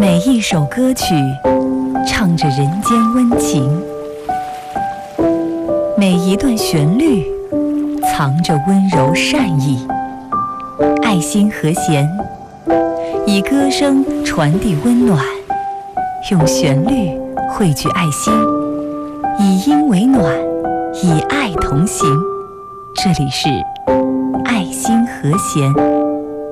每一首歌曲唱着人间温情，每一段旋律藏着温柔善意。爱心和弦，以歌声传递温暖，用旋律汇聚爱心，以音为暖，以爱同行。这里是爱心和弦。